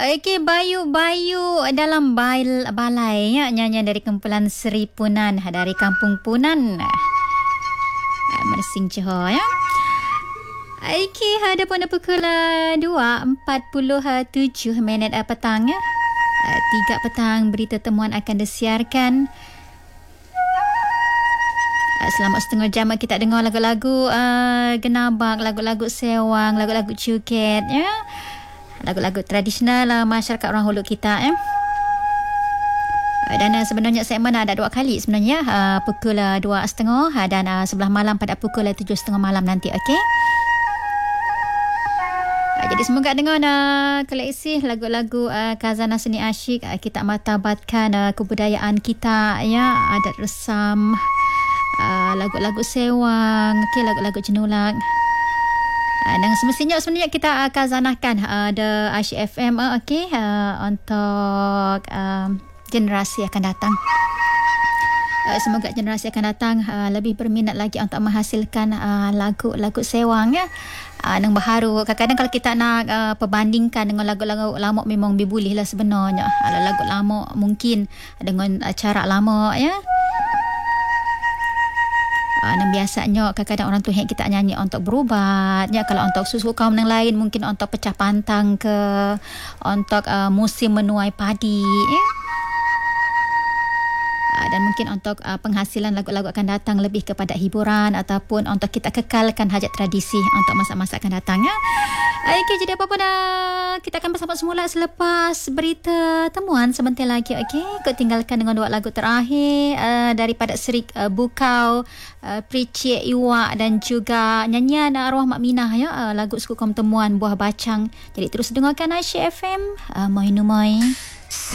Okey, Bayu dalam balai ya, nyanyian dari kumpulan Seri Punan dari Kampung Punan, Mersing Johor ya. Okey, ada pun pukul 2:47 petang ya. 3 petang berita temuan akan disiarkan. Selama setengah jam kita dengar lagu-lagu Genabak, lagu-lagu Sewang, lagu-lagu Cuket ya. Lagu-lagu tradisional masyarakat orang Hulu kita ya. Dan sebenarnya segmen ada 2 kali sebenarnya, pukul 2.30 dan sebelah malam pada pukul 7.30 malam nanti, okey. Jadi semoga dengan koleksi lagu-lagu khazanah seni asyik kita martabatkan kebudayaan kita ya, adat resam, lagu-lagu Sewang, okey, lagu-lagu Jenulak. Dan semestinya sebenarnya kita khazanahkan the Asyik FM okey, untuk generasi akan datang. Semoga generasi akan datang lebih berminat lagi untuk menghasilkan lagu-lagu Sewang ya. Yang baharu. Kadang-kadang kalau kita nak perbandingkan dengan lagu-lagu lama, memang boleh lah sebenarnya. Lagu lama mungkin dengan cara lama ya. Dan biasanya kadang-kadang orang tu yang kita nyanyi untuk berubat ya. Kalau untuk susu kaum yang lain mungkin untuk pecah pantang ke, untuk musim menuai padi ya. Dan mungkin untuk penghasilan lagu-lagu akan datang lebih kepada hiburan ataupun untuk kita kekalkan hajat tradisi untuk masa-masa akan datang ya. Okey, jadi apa-apa kita akan bersama semula selepas berita temuan sebentar lagi, okey. Kau tinggalkan dengan 2 lagu terakhir daripada Seri Bukau, Pricik Iwak dan juga nyanyian arwah Mak Minah ya, lagu Suku Kaum Temuan Buah Bacang. Jadi terus dengarkan Asyik FM, moi.